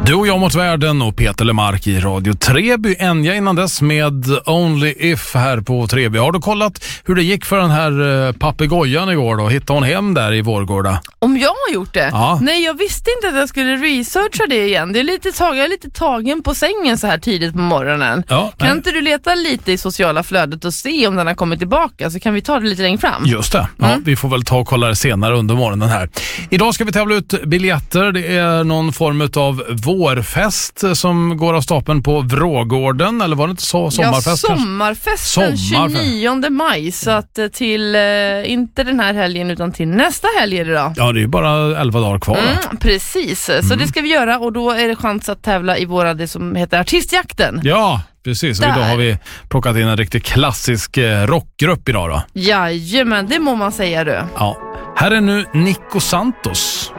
Du och jag mot världen och Peter Lemark i Radio Treby. Enya innan dess med Only If här på Treby. Har du kollat hur det gick för den här papegojan igår då? Hittade hon hem där i Vårgårda? Om jag har gjort det? Ja. Nej, jag visste inte att jag skulle researcha det igen. Jag är lite tagen på sängen så här tidigt på morgonen. Ja, kan inte du leta lite i sociala flödet och se om den har kommit tillbaka, så kan vi ta det lite längre fram? Just det. Ja, vi får väl ta och kolla det senare under morgonen här. Idag ska vi tävla ut biljetter. Det är någon form av vårfest som går av stapeln på Vrågården, eller var det inte så? Sommarfest? Ja, sommarfest den 29 maj, så att till inte den här helgen utan till nästa helg är det då. Ja, det är ju bara 11 dagar kvar. Precis, så det ska vi göra, och då är det chans att tävla i det som heter Artistjakten. Ja, precis. Och idag har vi plockat in en riktigt klassisk rockgrupp idag då. Jajamän, det må man säga du. Ja. Här är nu Nico Santos.